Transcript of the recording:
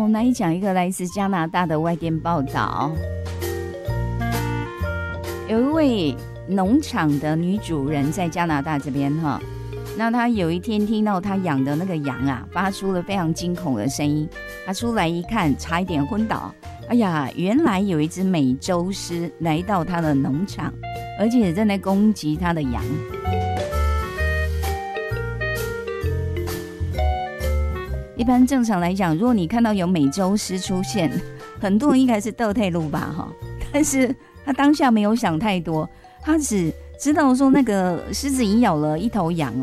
们来讲一个来自加拿大的外电报道，有一位农场的女主人在加拿大这边哈，那她有一天听到她养的那个羊啊发出了非常惊恐的声音，她出来一看，差一点昏倒。哎呀，原来有一只美洲狮来到她的农场，而且正在攻击她的羊。一般正常来讲，如果你看到有美洲狮出现，很多人应该是倒退路吧哈，但是他当下没有想太多，他只知道说那个狮子已经咬了一头羊了。